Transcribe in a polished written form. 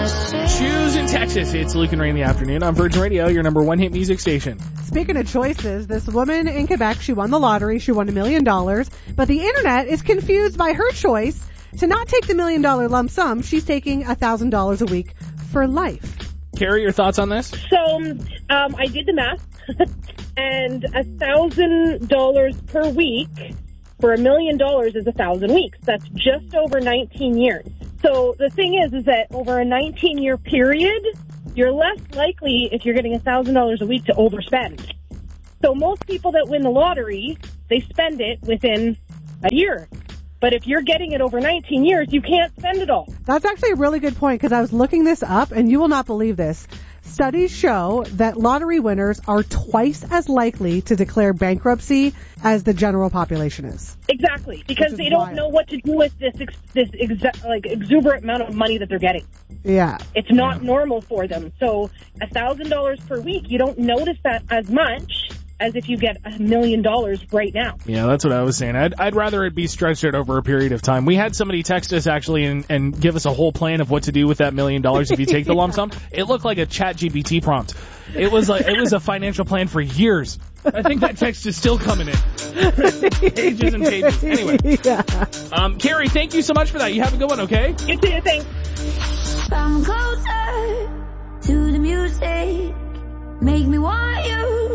Choose in Texas. It's Luke and Ray in the afternoon on Virgin Radio, your number one hit music station. Speaking of choices, this woman in Quebec, she won the lottery. She won $1 million. But the internet is confused by her choice to not take the $1 million lump sum. She's taking $1,000 a week for life. Carrie, your thoughts on this? So, I did the math, and $1,000 per week for $1 million is 1,000 weeks. That's just over 19 years. So the thing is that over a 19-year period, you're less likely, if you're getting $1,000 a week, to overspend. So most people that win the lottery, they spend it within a year. But if you're getting it over 19 years, you can't spend it all. That's actually a really good point, because I was looking this up, and you will not believe this. Studies show that lottery winners are twice as likely to declare bankruptcy as the general population is. Exactly, because they don't know what to do with this exuberant amount of money that they're getting. Yeah. It's not normal for them. So $1,000 per week, you don't notice that as much as if you get $1 million right now. Yeah, that's what I was saying. I'd rather it be stretched out over a period of time. We had somebody text us actually and give us a whole plan of what to do with that $1 million if you take the lump sum. It looked like a ChatGPT prompt. It was a financial plan for years. I think that text is still coming in. Pages and pages. Anyway. Yeah. Carrie, thank you so much for that. You have a good one, okay? You too, thanks. Come closer to the music. Make me want you.